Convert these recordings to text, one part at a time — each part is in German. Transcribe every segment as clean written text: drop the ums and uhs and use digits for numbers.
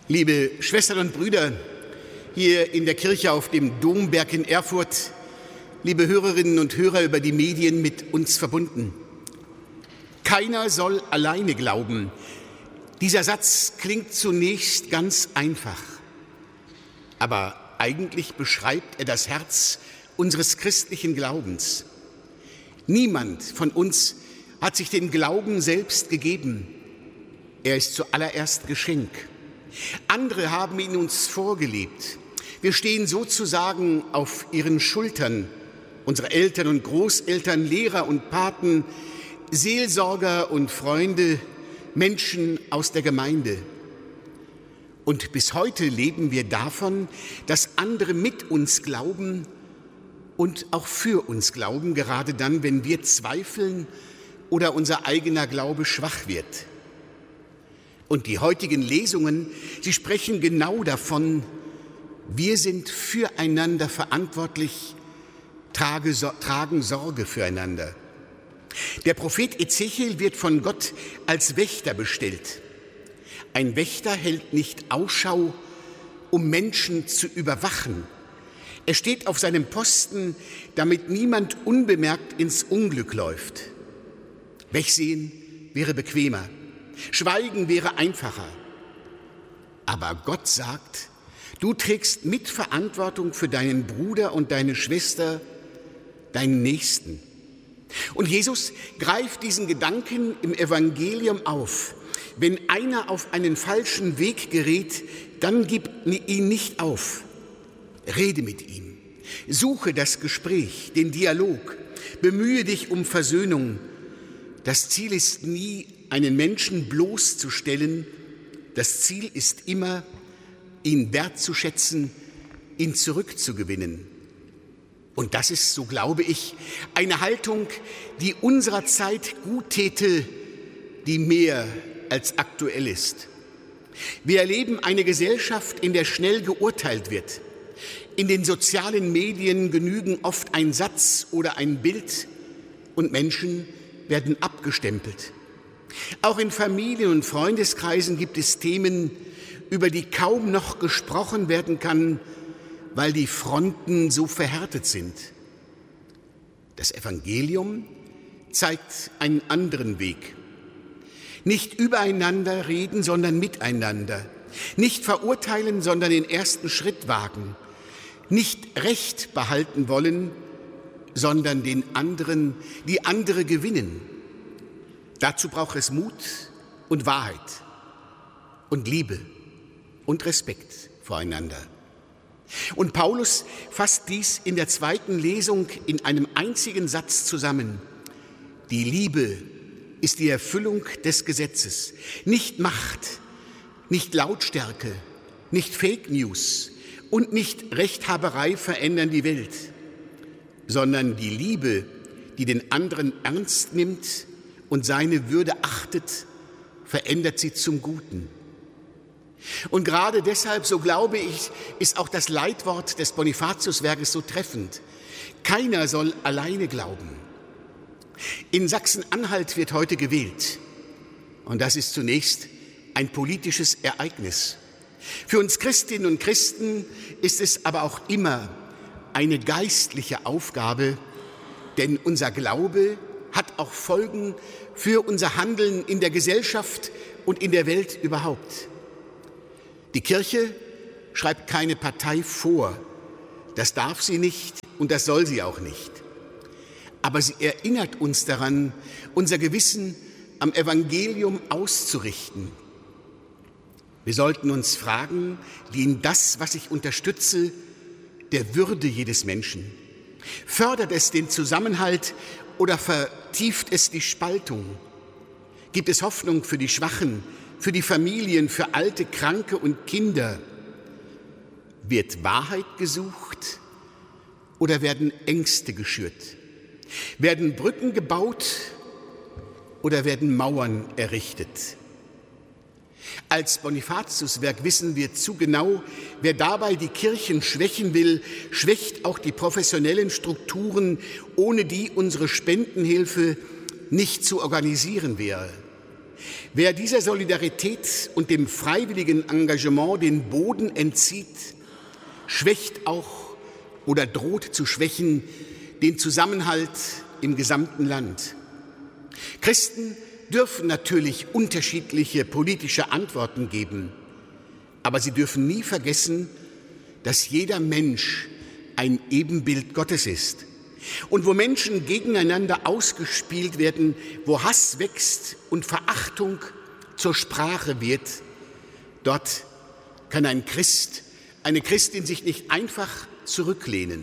Liebe Schwestern und Brüder, hier in der Kirche auf dem Domberg in Erfurt, liebe Hörerinnen und Hörer über die Medien mit uns verbunden. Keiner soll alleine glauben. Dieser Satz klingt zunächst ganz einfach, aber eigentlich beschreibt er das Herz unseres christlichen Glaubens. Niemand von uns hat sich den Glauben selbst gegeben. Er ist zuallererst Geschenk. Andere haben ihn uns vorgelebt. Wir stehen sozusagen auf ihren Schultern. Unsere Eltern und Großeltern, Lehrer und Paten, Seelsorger und Freunde, Menschen aus der Gemeinde. Und bis heute leben wir davon, dass andere mit uns glauben und auch für uns glauben, gerade dann, wenn wir zweifeln oder unser eigener Glaube schwach wird. Und die heutigen Lesungen, sie sprechen genau davon, wir sind füreinander verantwortlich, tragen Sorge füreinander. Der Prophet Ezechiel wird von Gott als Wächter bestellt. Ein Wächter hält nicht Ausschau, um Menschen zu überwachen. Er steht auf seinem Posten, damit niemand unbemerkt ins Unglück läuft. Wegsehen wäre bequemer, Schweigen wäre einfacher. Aber Gott sagt, du trägst Mitverantwortung für deinen Bruder und deine Schwester, deinen Nächsten. Und Jesus greift diesen Gedanken im Evangelium auf. Wenn einer auf einen falschen Weg gerät, dann gib ihn nicht auf. Rede mit ihm. Suche das Gespräch, den Dialog. Bemühe dich um Versöhnung. Das Ziel ist nie, einen Menschen bloßzustellen. Das Ziel ist immer, ihn wertzuschätzen, ihn zurückzugewinnen. Und das ist, so glaube ich, eine Haltung, die unserer Zeit gut täte, die mehr als aktuell ist. Wir erleben eine Gesellschaft, in der schnell geurteilt wird. In den sozialen Medien genügen oft ein Satz oder ein Bild und Menschen werden abgestempelt. Auch in Familien- und Freundeskreisen gibt es Themen, über die kaum noch gesprochen werden kann, weil die Fronten so verhärtet sind. Das Evangelium zeigt einen anderen Weg. Nicht übereinander reden, sondern miteinander. Nicht verurteilen, sondern den ersten Schritt wagen. Nicht Recht behalten wollen, sondern die andere gewinnen. Dazu braucht es Mut und Wahrheit und Liebe und Respekt voreinander. Und Paulus fasst dies in der zweiten Lesung in einem einzigen Satz zusammen. Die Liebe ist die Erfüllung des Gesetzes. Nicht Macht, nicht Lautstärke, nicht Fake News und nicht Rechthaberei verändern die Welt, sondern die Liebe, die den anderen ernst nimmt und seine Würde achtet, verändert sie zum Guten. Und gerade deshalb, so glaube ich, ist auch das Leitwort des Bonifatiuswerkes so treffend. Keiner soll alleine glauben. In Sachsen-Anhalt wird heute gewählt. Und das ist zunächst ein politisches Ereignis. Für uns Christinnen und Christen ist es aber auch immer eine geistliche Aufgabe, denn unser Glaube hat auch Folgen für unser Handeln in der Gesellschaft und in der Welt überhaupt. Die Kirche schreibt keine Partei vor. Das darf sie nicht und das soll sie auch nicht. Aber sie erinnert uns daran, unser Gewissen am Evangelium auszurichten. Wir sollten uns fragen, dient das, was ich unterstütze, der Würde jedes Menschen? Fördert es den Zusammenhalt oder vertieft es die Spaltung? Gibt es Hoffnung für die Schwachen, für die Familien, für Alte, Kranke und Kinder? Wird Wahrheit gesucht oder werden Ängste geschürt? Werden Brücken gebaut oder werden Mauern errichtet? Als Bonifatiuswerk wissen wir zu genau, wer dabei die Kirchen schwächen will, schwächt auch die professionellen Strukturen, ohne die unsere Spendenhilfe nicht zu organisieren wäre. Wer dieser Solidarität und dem freiwilligen Engagement den Boden entzieht, schwächt auch oder droht zu schwächen den Zusammenhalt im gesamten Land. Christen dürfen natürlich unterschiedliche politische Antworten geben, aber sie dürfen nie vergessen, dass jeder Mensch ein Ebenbild Gottes ist. Und wo Menschen gegeneinander ausgespielt werden, wo Hass wächst und Verachtung zur Sprache wird, dort kann ein Christ, eine Christin sich nicht einfach zurücklehnen.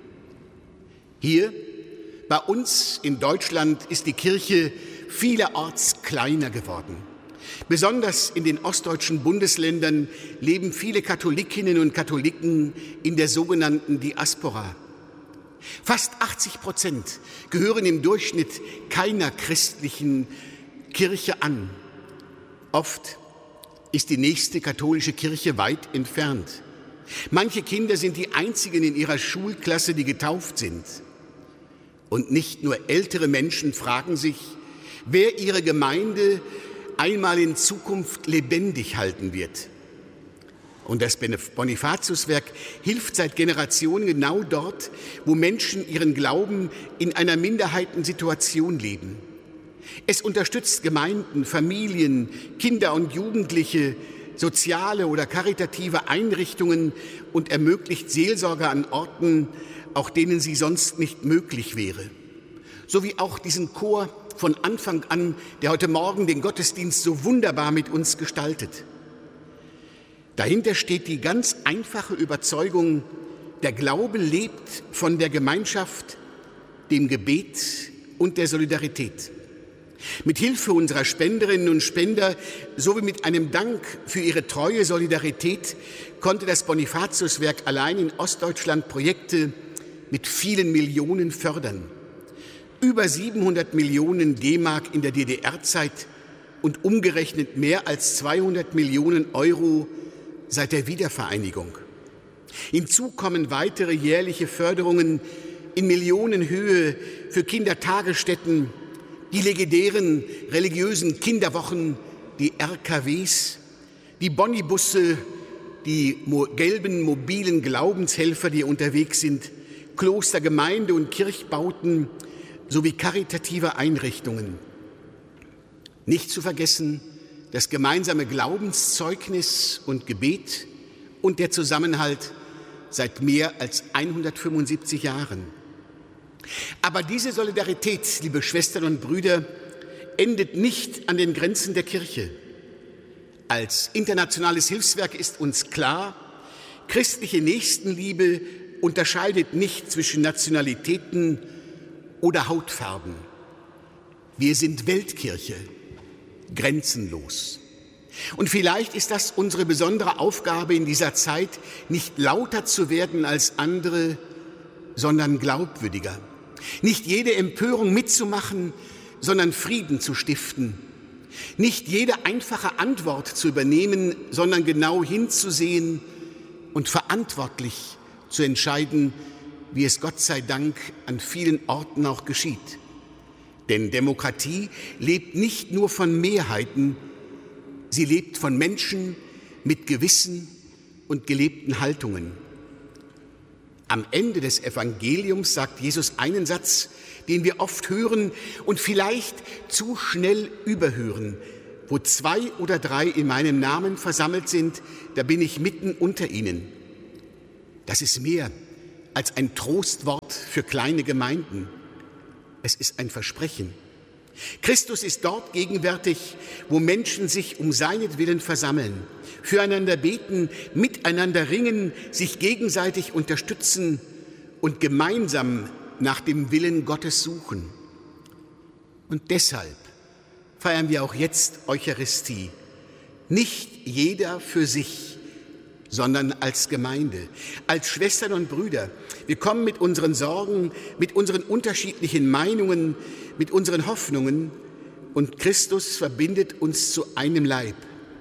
Hier bei uns in Deutschland ist die Kirche vielerorts kleiner geworden. Besonders in den ostdeutschen Bundesländern leben viele Katholikinnen und Katholiken in der sogenannten Diaspora. Fast 80% gehören im Durchschnitt keiner christlichen Kirche an. Oft ist die nächste katholische Kirche weit entfernt. Manche Kinder sind die einzigen in ihrer Schulklasse, die getauft sind. Und nicht nur ältere Menschen fragen sich, wer ihre Gemeinde einmal in Zukunft lebendig halten wird. Und das Bonifatiuswerk hilft seit Generationen genau dort, wo Menschen ihren Glauben in einer Minderheitensituation leben. Es unterstützt Gemeinden, Familien, Kinder und Jugendliche, soziale oder karitative Einrichtungen und ermöglicht Seelsorge an Orten, auch denen sie sonst nicht möglich wäre. So wie auch diesen Chor von Anfang an, der heute Morgen den Gottesdienst so wunderbar mit uns gestaltet. Dahinter steht die ganz einfache Überzeugung, der Glaube lebt von der Gemeinschaft, dem Gebet und der Solidarität. Mit Hilfe unserer Spenderinnen und Spender sowie mit einem Dank für ihre treue Solidarität konnte das Bonifatiuswerk allein in Ostdeutschland Projekte mit vielen Millionen fördern. Über 700 Millionen D-Mark in der DDR-Zeit und umgerechnet mehr als 200 Millionen Euro seit der Wiedervereinigung. Hinzu kommen weitere jährliche Förderungen in Millionenhöhe für Kindertagesstätten, die legendären religiösen Kinderwochen, die RKWs, die Bonnibusse, die gelben mobilen Glaubenshelfer, die unterwegs sind, Kloster, Gemeinde und Kirchbauten sowie karitative Einrichtungen. Nicht zu vergessen das gemeinsame Glaubenszeugnis und Gebet und der Zusammenhalt seit mehr als 175 Jahren. Aber diese Solidarität, liebe Schwestern und Brüder, endet nicht an den Grenzen der Kirche. Als internationales Hilfswerk ist uns klar, christliche Nächstenliebe unterscheidet nicht zwischen Nationalitäten oder Hautfarben. Wir sind Weltkirche, grenzenlos. Und vielleicht ist das unsere besondere Aufgabe in dieser Zeit, nicht lauter zu werden als andere, sondern glaubwürdiger. Nicht jede Empörung mitzumachen, sondern Frieden zu stiften. Nicht jede einfache Antwort zu übernehmen, sondern genau hinzusehen und verantwortlich zu entscheiden, wie es Gott sei Dank an vielen Orten auch geschieht. Denn Demokratie lebt nicht nur von Mehrheiten, sie lebt von Menschen mit Gewissen und gelebten Haltungen. Am Ende des Evangeliums sagt Jesus einen Satz, den wir oft hören und vielleicht zu schnell überhören. Wo 2 oder 3 in meinem Namen versammelt sind, da bin ich mitten unter ihnen. Das ist mehr als ein Trostwort für kleine Gemeinden. Es ist ein Versprechen. Christus ist dort gegenwärtig, wo Menschen sich um seinetwillen versammeln, füreinander beten, miteinander ringen, sich gegenseitig unterstützen und gemeinsam nach dem Willen Gottes suchen. Und deshalb feiern wir auch jetzt Eucharistie. Nicht jeder für sich, sondern als Gemeinde, als Schwestern und Brüder. Wir kommen mit unseren Sorgen, mit unseren unterschiedlichen Meinungen, mit unseren Hoffnungen und Christus verbindet uns zu einem Leib.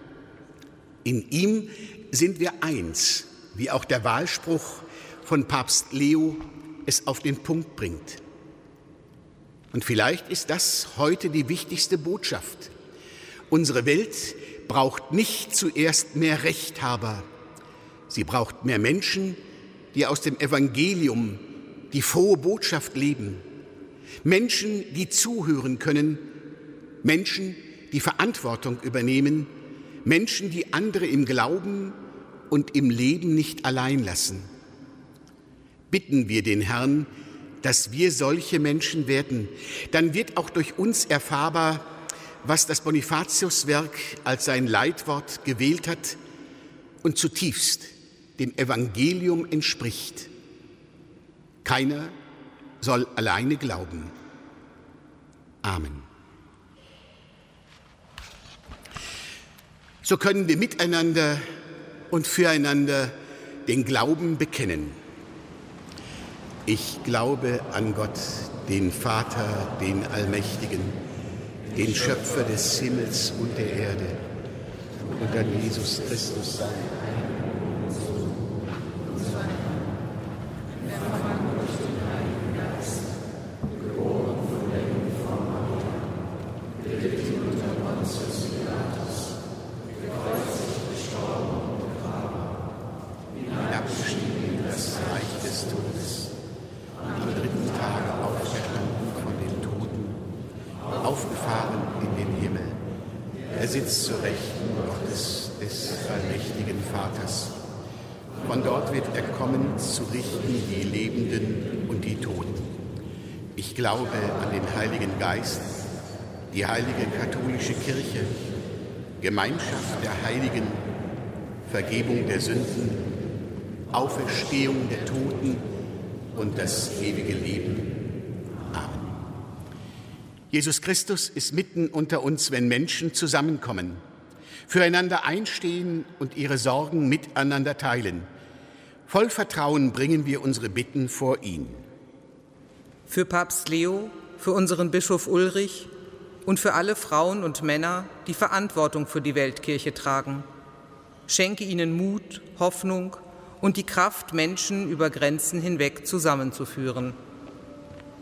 In ihm sind wir eins, wie auch der Wahlspruch von Papst Leo es auf den Punkt bringt. Und vielleicht ist das heute die wichtigste Botschaft. Unsere Welt braucht nicht zuerst mehr Rechthaber. Sie braucht mehr Menschen, die aus dem Evangelium die frohe Botschaft leben. Menschen, die zuhören können. Menschen, die Verantwortung übernehmen. Menschen, die andere im Glauben und im Leben nicht allein lassen. Bitten wir den Herrn, dass wir solche Menschen werden. Dann wird auch durch uns erfahrbar, was das Bonifatiuswerk als sein Leitwort gewählt hat und zutiefst dem Evangelium entspricht. Keiner soll alleine glauben. Amen. So können wir miteinander und füreinander den Glauben bekennen. Ich glaube an Gott, den Vater, den Allmächtigen, den Schöpfer des Himmels und der Erde und an Jesus Christus, seinen einzigen Sohn, unseren Herrn, empfangen durch den Heiligen Geist, geboren von der Jungfrau Maria, gelitten unter Pontius Pilatus, gekreuzigt, gestorben und begraben, hinabgestiegen in das Reich des Todes, am dritten Tage auferstanden von den Toten, aufgefahren in den Himmel. Er sitzt zur Rechten Gottes, des allmächtigen Vaters. Von dort wird er kommen, zu richten die Lebenden und die Toten. Ich glaube an den Heiligen Geist, die heilige katholische Kirche, Gemeinschaft der Heiligen, Vergebung der Sünden, Auferstehung der Toten und das ewige Leben. Amen. Jesus Christus ist mitten unter uns, wenn Menschen zusammenkommen, füreinander einstehen und ihre Sorgen miteinander teilen. Voll Vertrauen bringen wir unsere Bitten vor ihn. Für Papst Leo, für unseren Bischof Ulrich und für alle Frauen und Männer, die Verantwortung für die Weltkirche tragen. Schenke ihnen Mut, Hoffnung und die Kraft, Menschen über Grenzen hinweg zusammenzuführen.